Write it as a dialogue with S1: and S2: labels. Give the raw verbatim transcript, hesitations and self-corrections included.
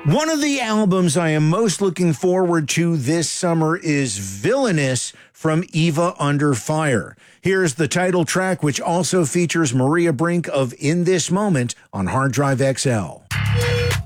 S1: One of the albums I am most looking forward to this summer is Villainous from Eva Under Fire. Here's the title track, which also features Maria Brink of In This Moment on Hard Drive X L.